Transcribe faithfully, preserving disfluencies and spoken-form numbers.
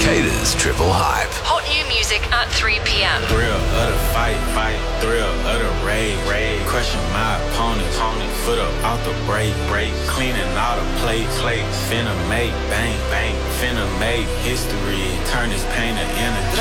Jada's Triple Hype. Hot new music at three p.m. Thrill of the fight, fight, thrill of the rage, rage. Crushing my opponents, opponent, foot up out the break, break. Cleaning all the plates, plates. Finna make bang, bang. Finna make history, turn this pain to energy.